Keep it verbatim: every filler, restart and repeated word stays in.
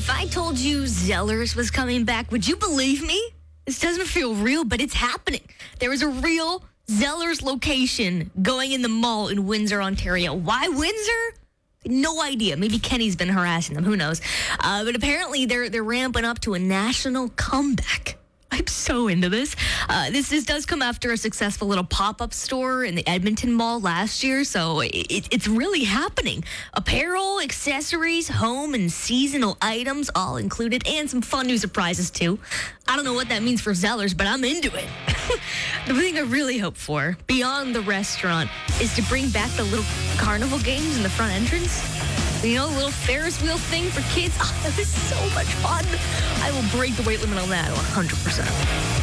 If I told you Zellers was coming back, would you believe me? This doesn't feel real, but it's happening. There is a real Zellers location going in the mall in Windsor, Ontario. Why Windsor? No idea. Maybe Kenny's been harassing them. Who knows? Uh, but apparently they're they're ramping up to a national comeback. I'm so into this. Uh, this this does come after a successful little pop-up store in the Edmonton Mall last year, so it, it's really happening. Apparel, accessories, home and seasonal items all included, and some fun new surprises too. I don't know what that means for Zellers, but I'm into it. The thing I really hope for, beyond the restaurant, is to bring back the little carnival games in the front entrance. You know, a little Ferris wheel thing for kids. Oh, that was so much fun. I will break the weight limit on that one hundred percent.